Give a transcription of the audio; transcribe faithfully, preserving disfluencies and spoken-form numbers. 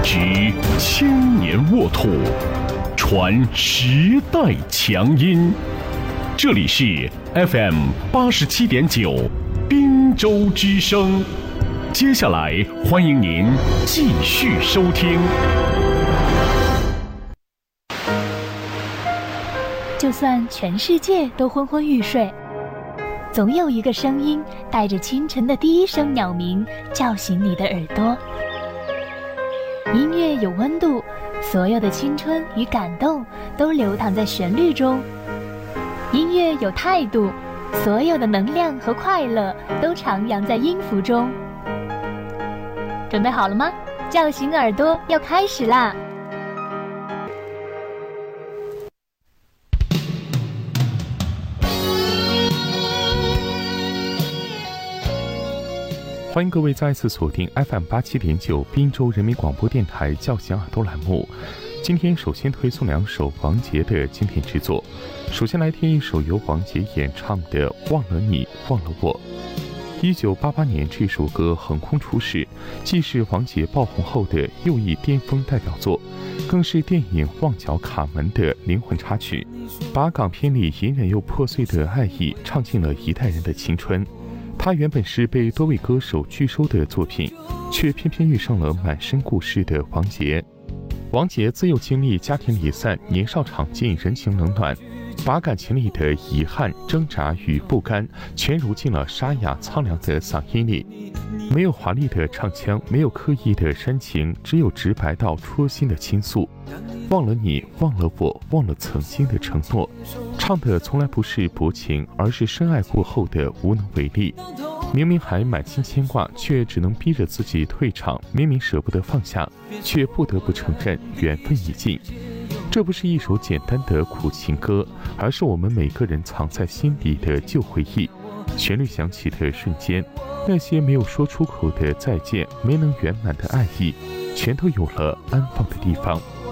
执千年沃土，传时代强音。这里是 F M 八十七点九滨州之声。接下来欢迎您继续收听。 就算全世界都昏昏欲睡，总有一个声音带着清晨的第一声鸟鸣叫醒你的耳朵。音乐有温度，所有的青春与感动都流淌在旋律中。音乐有态度，所有的能量和快乐都徜徉在音符中。准备好了吗？叫醒耳朵要开始啦！ 欢迎各位再次锁定 F M 八七点九滨州人民广播电台叫醒耳朵栏目。今天首先推送两首王杰的经典之作。首先来听一首由王杰演唱的《忘了你忘了我》。一九八八年这首歌横空出世，既是王杰爆红后的又一巅峰代表作，更是电影《旺角卡门》的灵魂插曲，把港片里隐忍又破碎的爱意唱进了一代人的青春。它原本是被多位歌手拒收的作品，却偏偏遇上了满身故事的王杰。王杰自幼经历家庭离散，年少尝尽人情冷暖，把感情里的遗憾、挣扎与不甘全揉进了沙哑苍凉的嗓音里。没有华丽的唱腔，没有刻意的煽情，只有直白到戳心的倾诉。忘了你，忘了我，忘了曾经的承诺，唱的从来不是薄情，而是深爱过后的无能为力。明明还满心牵挂，却只能逼着自己退场；明明舍不得放下，却不得不承认缘分已尽。这不是一首简单的苦情歌，而是我们每个人藏在心底的旧回忆。旋律响起的瞬间，那些没有说出口的再见，没能圆满的爱意，全都有了安放的地方。